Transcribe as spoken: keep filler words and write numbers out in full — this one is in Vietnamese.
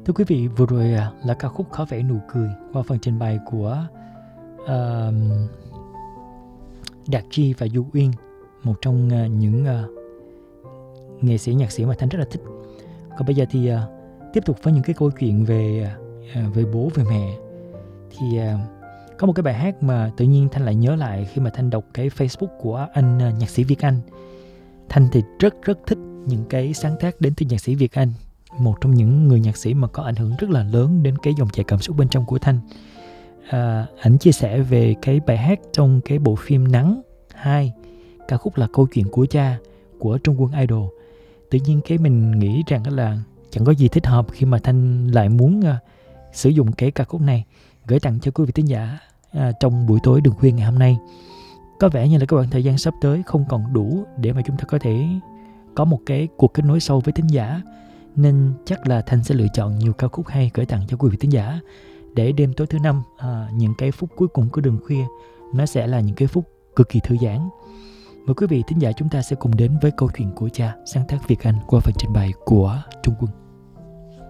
Thưa quý vị, vừa rồi là ca khúc Khó Vẽ Nụ Cười qua phần trình bày của uh, Đạt Chi và Du Uyên, một trong uh, những uh, nghệ sĩ nhạc sĩ mà Thanh rất là thích. Còn bây giờ thì uh, tiếp tục với những cái câu chuyện về uh, về bố về mẹ. Thì uh, có một cái bài hát mà tự nhiên Thanh lại nhớ lại khi mà Thanh đọc cái Facebook của anh uh, nhạc sĩ Việt Anh. Thanh thì rất rất thích những cái sáng tác đến từ nhạc sĩ Việt Anh, một trong những người nhạc sĩ mà có ảnh hưởng rất là lớn đến cái dòng chảy cảm xúc bên trong của Thanh. À, ảnh chia sẻ về cái bài hát trong cái bộ phim Nắng hai, ca khúc là Câu Chuyện của Cha của Trung Quân Idol. Tự nhiên cái mình nghĩ rằng là chẳng có gì thích hợp khi mà Thanh lại muốn uh, sử dụng cái ca khúc này gửi tặng cho quý vị thính giả uh, trong buổi tối đường khuya ngày hôm nay. Có vẻ như là các bạn thời gian sắp tới không còn đủ để mà chúng ta có thể có một cái cuộc kết nối sâu với thính giả, nên chắc là Thanh sẽ lựa chọn nhiều ca khúc hay gửi tặng cho quý vị thính giả, để đêm tối thứ năm, à, những cái phút cuối cùng của đường khuya nó sẽ là những cái phút cực kỳ thư giãn. Mời quý vị thính giả chúng ta sẽ cùng đến với Câu Chuyện của Cha, sáng tác Việt Anh qua phần trình bày của Trung Quân.